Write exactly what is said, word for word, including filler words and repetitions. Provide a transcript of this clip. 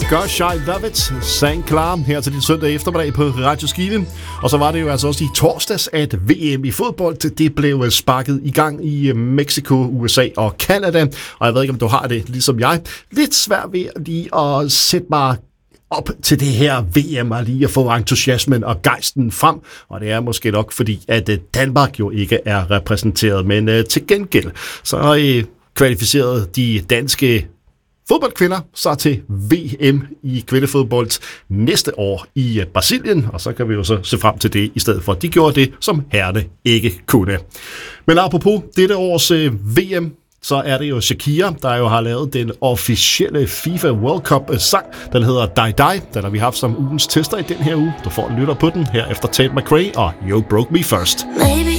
Gosh, I Love It, sang klar her til din søndag eftermiddag på Radio Skive. Og så var det jo altså også i torsdags, at V M i fodbold, det blev sparket i gang i Mexico, U S A og Canada. Og jeg ved ikke, om du har det, ligesom jeg, lidt svært ved lige at sætte mig op til det her V M, og lige at få entusiasmen og gejsten frem. Og det er måske nok fordi, at Danmark jo ikke er repræsenteret. Men uh, til gengæld, så uh, kvalificerede de danske fodboldkvinder så til V M i kvindefodbold næste år i Brasilien, og så kan vi jo så se frem til det, i stedet for at de gjorde det, som herrene ikke kunne. Men apropos dette års V M, så er det jo Shakira, der jo har lavet den officielle FIFA World Cup-sang. Den hedder Die Die. Den har vi haft som ugens tester i den her uge. Du får en lytter på den her efter Tate McRae og You Broke Me First. Maybe.